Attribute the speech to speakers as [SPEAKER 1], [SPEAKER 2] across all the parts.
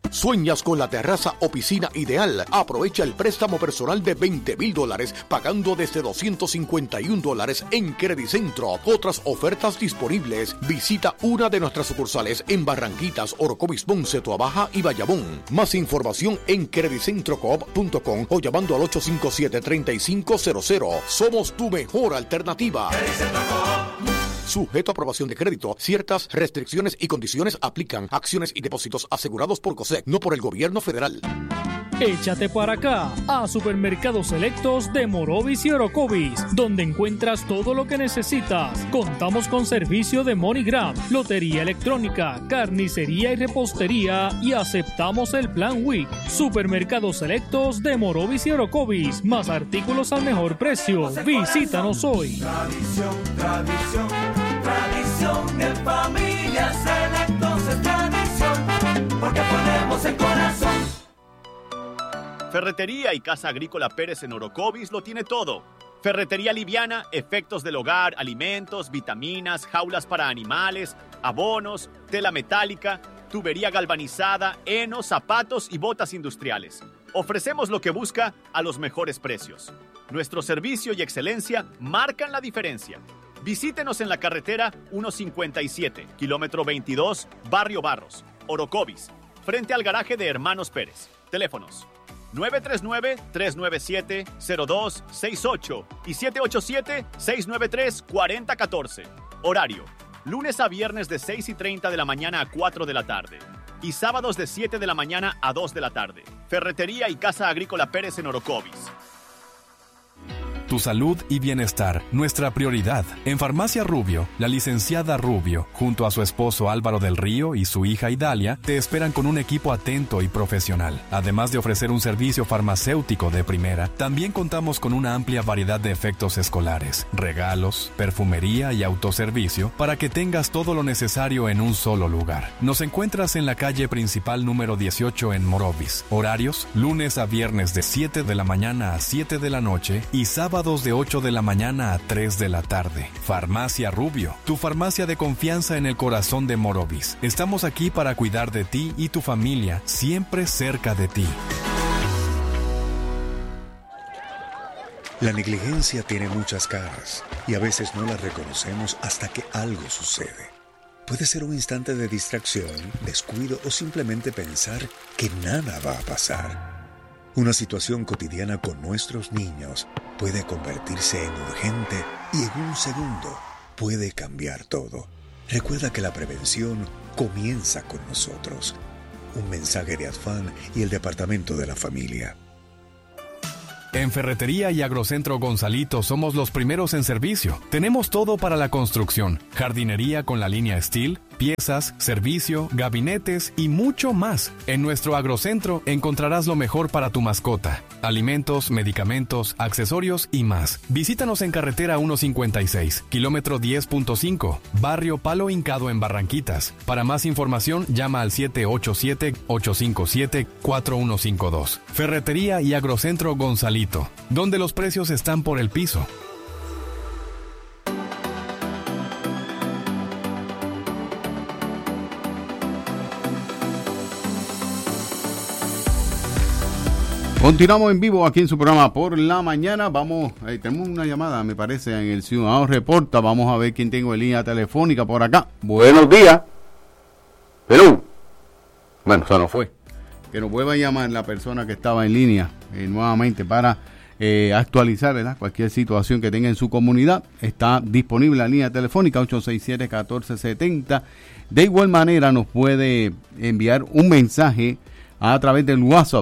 [SPEAKER 1] ¿Sueñas con la terraza o piscina ideal? Aprovecha el préstamo personal de $20,000 pagando desde $251 en Credicentro. Otras ofertas disponibles. Visita una de nuestras sucursales en Barranquitas, Orocovis, Ponce, Toabaja y Bayamón. Más información en credicentrocoop.com o llamando al 857-3500. Somos tu mejor alternativa. Sujeto a aprobación de crédito. Ciertas restricciones y condiciones aplican. Acciones y depósitos asegurados por COSEC, no por el gobierno federal.
[SPEAKER 2] Échate para acá a Supermercados Selectos de Morovis y Orocovis, donde encuentras todo lo que necesitas. Contamos con servicio de MoneyGram, lotería electrónica, carnicería y repostería y aceptamos el Plan WIC. Supermercados Selectos de Morovis y Orocovis, más artículos al mejor precio. Visítanos hoy.
[SPEAKER 3] Tradición en familia, Selectos es tradición, porque ponemos el corazón.
[SPEAKER 4] Ferretería y Casa Agrícola Pérez en Orocovis lo tiene todo. Ferretería liviana, efectos del hogar, alimentos, vitaminas, jaulas para animales, abonos, tela metálica, tubería galvanizada, heno, zapatos y botas industriales. Ofrecemos lo que busca a los mejores precios. Nuestro servicio y excelencia marcan la diferencia. Visítenos en la carretera 157, kilómetro 22, Barrio Barros, Orocovis, frente al garaje de Hermanos Pérez. Teléfonos 939-397-0268 y 787-693-4014. Horario, lunes a viernes de 6:30 de la mañana a 4 de la tarde y sábados de 7 de la mañana a 2 de la tarde. Ferretería y Casa Agrícola Pérez en Orocovis.
[SPEAKER 5] Tu salud y bienestar, nuestra prioridad. En Farmacia Rubio, la licenciada Rubio, junto a su esposo Álvaro del Río y su hija Idalia, te esperan con un equipo atento y profesional. Además de ofrecer un servicio farmacéutico de primera, también contamos con una amplia variedad de efectos escolares, regalos, perfumería y autoservicio para que tengas todo lo necesario en un solo lugar. Nos encuentras en la calle principal número 18 en Morovis. Horarios, lunes a viernes de 7 de la mañana a 7 de la noche y sábados de 8 de la mañana a 3 de la tarde. Farmacia Rubio, tu farmacia de confianza en el corazón de Morovis. Estamos aquí para cuidar de ti y tu familia, siempre cerca de ti.
[SPEAKER 6] La negligencia tiene muchas caras y a veces no la reconocemos hasta que algo sucede. Puede ser un instante de distracción, descuido o simplemente pensar que nada va a pasar. Una situación cotidiana con nuestros niños puede convertirse en urgente y en un segundo puede cambiar todo. Recuerda que la prevención comienza con nosotros. Un mensaje de ADFAN y el Departamento de la Familia.
[SPEAKER 5] En Ferretería y Agrocentro Gonzalito somos los primeros en servicio. Tenemos todo para la construcción, jardinería con la línea Steel, piezas, servicio, gabinetes y mucho más. En nuestro agrocentro encontrarás lo mejor para tu mascota: alimentos, medicamentos, accesorios y más. Visítanos en carretera 156, kilómetro 10.5, barrio Palo Hincado en Barranquitas. Para más información, llama al 787-857-4152. Ferretería y Agrocentro Gonzalito, donde los precios están por el piso.
[SPEAKER 7] Continuamos en vivo aquí en su programa Por la Mañana. Tenemos una llamada, me parece, en el Ciudadano Reporta. Vamos a ver quién tengo en línea telefónica por acá. Buenos días. Hello. Bueno, eso no fue. Que nos vuelva a llamar la persona que estaba en línea nuevamente para actualizar, ¿verdad?, cualquier situación que tenga en su comunidad. Está disponible la línea telefónica 867-1470. De igual manera nos puede enviar un mensaje a través del WhatsApp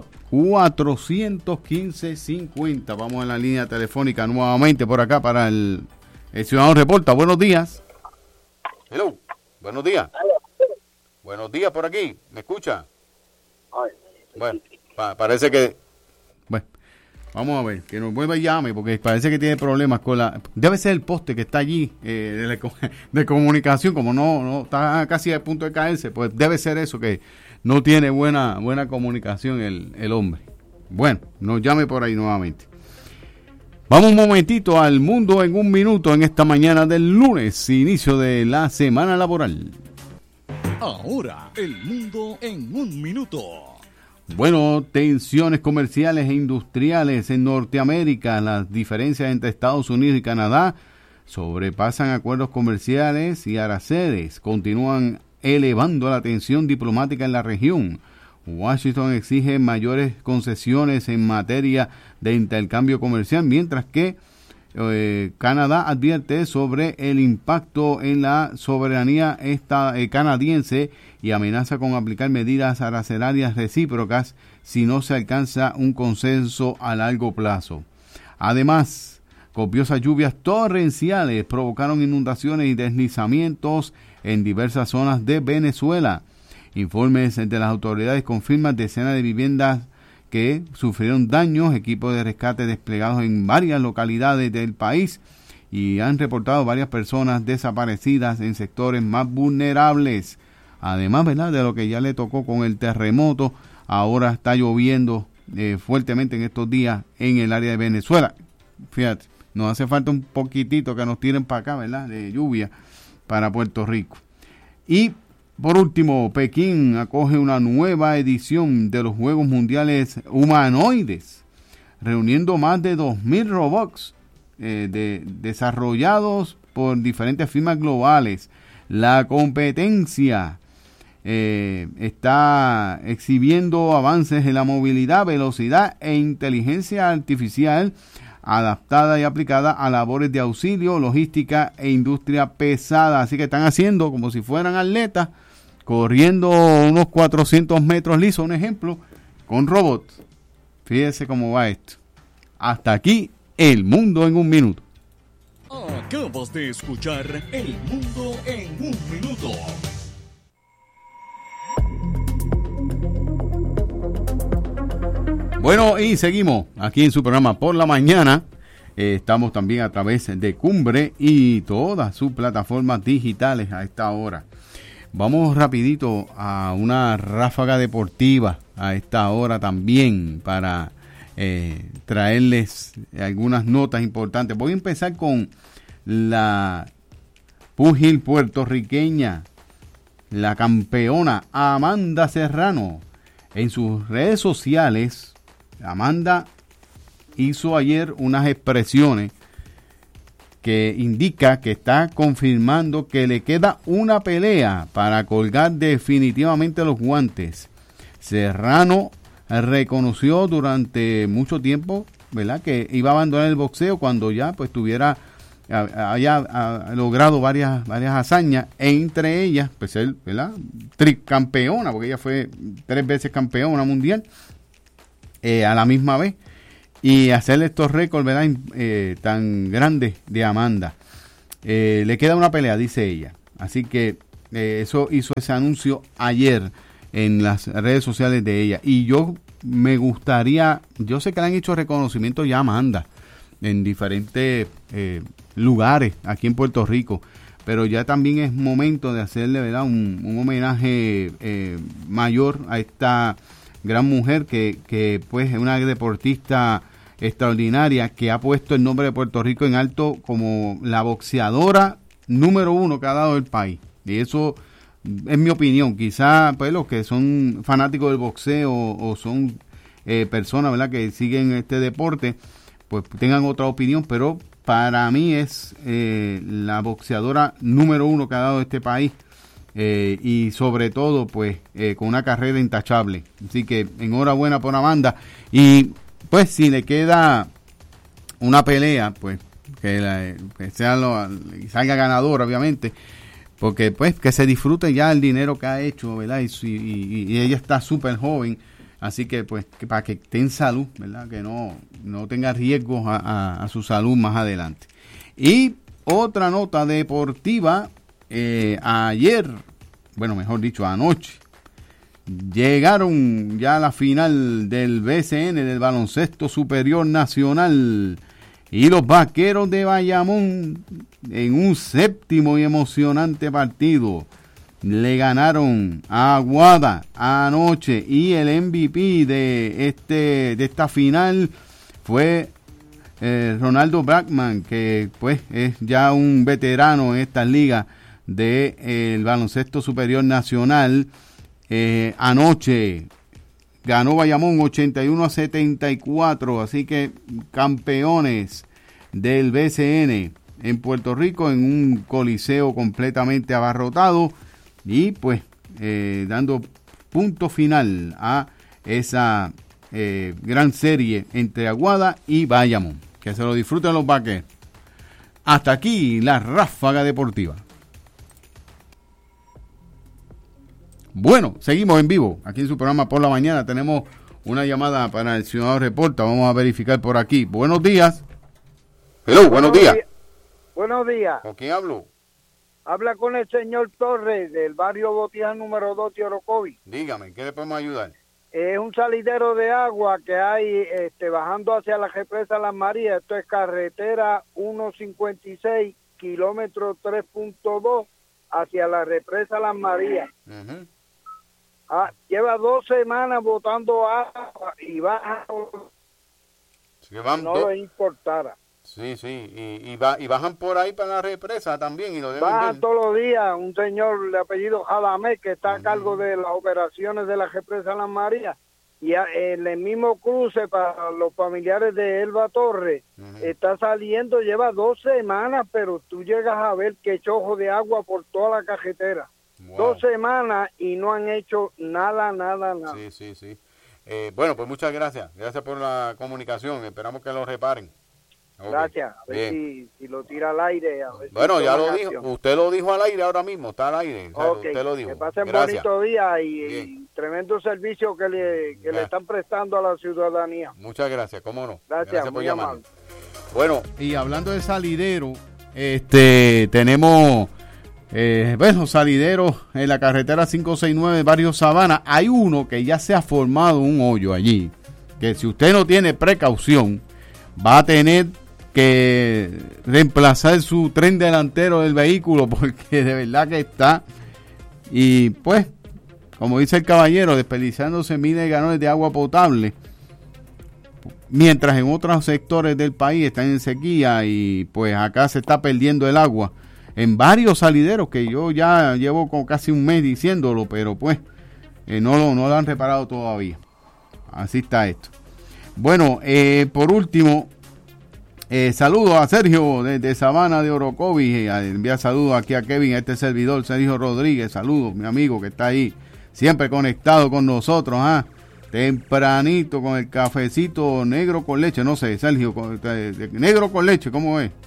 [SPEAKER 7] 415-50. Vamos a la línea telefónica nuevamente por acá para el Ciudadano Reporta. Buenos días. Hello. Buenos días. Buenos días por aquí. ¿Me escucha? Bueno, parece que... Bueno, vamos a ver, que nos vuelva y llame, porque parece que tiene problemas con la... Debe ser el poste que está allí de comunicación, como no está casi a punto de caerse, pues debe ser eso, que no tiene buena comunicación el hombre. Bueno, nos llame por ahí nuevamente. Vamos un momentito al Mundo en un Minuto en esta mañana del lunes, inicio de la semana laboral.
[SPEAKER 8] Ahora, el mundo en un minuto.
[SPEAKER 7] Bueno, tensiones comerciales e industriales en Norteamérica. Las diferencias entre Estados Unidos y Canadá sobrepasan acuerdos comerciales y aranceles. Continúan elevando la tensión diplomática en la región. Washington exige mayores concesiones en materia de intercambio comercial, mientras que Canadá advierte sobre el impacto en la soberanía canadiense y amenaza con aplicar medidas arancelarias recíprocas si no se alcanza un consenso a largo plazo. Además, copiosas lluvias torrenciales provocaron inundaciones y deslizamientos en diversas zonas de Venezuela. Informes de las autoridades confirman decenas de viviendas que sufrieron daños, equipos de rescate desplegados en varias localidades del país y han reportado varias personas desaparecidas en sectores más vulnerables. Además, ¿verdad?, de lo que ya le tocó con el terremoto, ahora está lloviendo fuertemente en estos días en el área de Venezuela. Fíjate, nos hace falta un poquitito que nos tiren para acá, ¿verdad?, de lluvia para Puerto Rico. Y por último, Pekín acoge una nueva edición de los Juegos Mundiales Humanoides, reuniendo más de 2,000 robots desarrollados por diferentes firmas globales. La competencia está exhibiendo avances en la movilidad, velocidad e inteligencia artificial adaptada y aplicada a labores de auxilio, logística e industria pesada. Así que están haciendo como si fueran atletas, corriendo unos 400 metros lisos, un ejemplo, con robots. Fíjese cómo va esto. Hasta aquí, El Mundo en un Minuto.
[SPEAKER 8] Acabas de escuchar El Mundo en un Minuto.
[SPEAKER 7] Bueno, y seguimos aquí en su programa Por la Mañana. Estamos también a través de Cumbre y todas sus plataformas digitales a esta hora. Vamos rapidito a una ráfaga deportiva a esta hora también para traerles algunas notas importantes. Voy a empezar con la púgil puertorriqueña, la campeona Amanda Serrano. En sus redes sociales, Amanda hizo ayer unas expresiones que indica que está confirmando que le queda una pelea para colgar definitivamente los guantes. Serrano reconoció durante mucho tiempo, ¿verdad?, que iba a abandonar el boxeo cuando ya pues haya logrado varias hazañas, entre ellas pues él, ¿verdad?, tricampeona, porque ella fue 3 veces campeona mundial a la misma vez, y hacerle estos récords, ¿verdad?, tan grandes de Amanda. Le queda una pelea, dice ella. Así que eso hizo ese anuncio ayer en las redes sociales de ella. Y yo me gustaría, yo sé que le han hecho reconocimiento ya a Amanda en diferentes lugares aquí en Puerto Rico, pero ya también es momento de hacerle, ¿verdad?, un homenaje mayor a esta gran mujer que pues es una deportista extraordinaria que ha puesto el nombre de Puerto Rico en alto como la boxeadora número 1 que ha dado el país. Y eso es mi opinión. Quizá pues los que son fanáticos del boxeo o son personas, ¿verdad?, que siguen este deporte, pues tengan otra opinión, pero para mí es la boxeadora número 1 que ha dado este país. Y sobre todo pues con una carrera intachable. Así que enhorabuena por Amanda. Y pues si le queda una pelea, pues que salga ganadora, obviamente, porque pues que se disfrute ya el dinero que ha hecho, ¿verdad? Y ella está súper joven, así que pues que para que esté en salud, ¿verdad?, que no tenga riesgos a su salud más adelante. Y otra nota deportiva. Ayer, bueno, mejor dicho, anoche, llegaron ya a la final del BCN, del Baloncesto Superior Nacional, y los Vaqueros de Bayamón, en un séptimo y emocionante partido, le ganaron a Aguada anoche, y el MVP de esta final fue Ronaldo Blackman, que pues es ya un veterano en esta liga del Baloncesto Superior Nacional. Anoche ganó Bayamón 81-74, así que campeones del BCN en Puerto Rico en un coliseo completamente abarrotado y pues dando punto final a esa gran serie entre Aguada y Bayamón. Que se lo disfruten los vaqueros. Hasta aquí la ráfaga deportiva. Bueno, seguimos en vivo. Aquí en su programa Por la Mañana tenemos una llamada para el Ciudadano Reporta. Vamos a verificar por aquí. Buenos días. Hello, buenos días.
[SPEAKER 9] Buenos días.
[SPEAKER 7] ¿Con quién hablo?
[SPEAKER 9] Habla con el señor Torres del barrio Botija número 2 de Orocovis.
[SPEAKER 7] Dígame, ¿qué le podemos ayudar?
[SPEAKER 9] Es un salidero de agua que hay bajando hacia la represa Las Marías. Esto es carretera 156, kilómetro 3.2 hacia la represa Las Marías. Uh-huh. Lleva 2 semanas botando agua y baja. No lo importara.
[SPEAKER 7] Sí, y bajan por ahí para la represa también. Y lo deben
[SPEAKER 9] bajan
[SPEAKER 7] ver
[SPEAKER 9] todos los días. Un señor de apellido Jadamé que está a cargo de las operaciones de la represa Las Marías. Y en el mismo cruce para los familiares de Elba Torres está saliendo, lleva 2 semanas, pero tú llegas a ver que chojo de agua por toda la carretera. Wow. 2 semanas y no han hecho nada.
[SPEAKER 7] Sí. Bueno, pues muchas gracias. Gracias por la comunicación. Esperamos que lo reparen. Okay.
[SPEAKER 9] Gracias. A ver si lo tira al aire. A ver
[SPEAKER 7] bueno,
[SPEAKER 9] si
[SPEAKER 7] ya lo dijo. Usted lo dijo al aire ahora mismo. Está al aire. O sea,
[SPEAKER 9] okay.
[SPEAKER 7] Usted lo dijo.
[SPEAKER 9] Que pasen bonito día y tremendo servicio que le están prestando a la ciudadanía.
[SPEAKER 7] Muchas gracias. ¿Cómo no?
[SPEAKER 9] Gracias
[SPEAKER 7] por
[SPEAKER 9] muy amable.
[SPEAKER 7] Bueno, y hablando de salidero, tenemos salideros en la carretera 569 Barrio Sabana. Hay uno que ya se ha formado un hoyo allí, que si usted no tiene precaución, va a tener que reemplazar su tren delantero del vehículo, porque de verdad que está, y pues, como dice el caballero, desperdiciándose miles de galones de agua potable, mientras en otros sectores del país están en sequía y pues acá se está perdiendo el agua en varios salideros que yo ya llevo con casi un mes diciéndolo, pero pues no lo han reparado todavía. Así está esto. Bueno, por último, saludos a Sergio de Sabana de Orocovis. Envía saludos aquí a Kevin, a este servidor, Sergio Rodríguez. Saludos, mi amigo que está ahí, siempre conectado con nosotros, tempranito con el cafecito negro con leche. No sé, Sergio, negro con leche, ¿cómo es?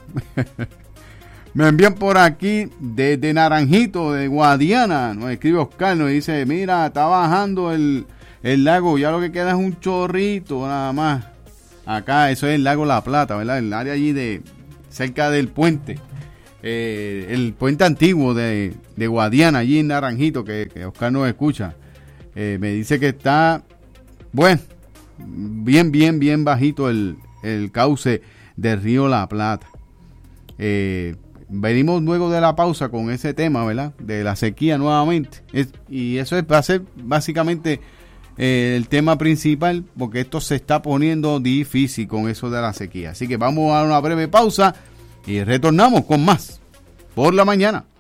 [SPEAKER 7] Me envían por aquí desde Naranjito, de Guadiana. Nos escribe Oscar, nos dice, mira, está bajando el lago, ya lo que queda es un chorrito nada más. Acá, eso es el lago La Plata, ¿verdad? El área allí cerca del puente. El puente antiguo de Guadiana, allí en Naranjito, que Oscar nos escucha. Me dice que está, bueno, bien bajito el cauce del río La Plata. Venimos luego de la pausa con ese tema, ¿verdad? De la sequía nuevamente. Y eso va a ser básicamente el tema principal, porque esto se está poniendo difícil con eso de la sequía. Así que vamos a una breve pausa y retornamos con más Por la Mañana.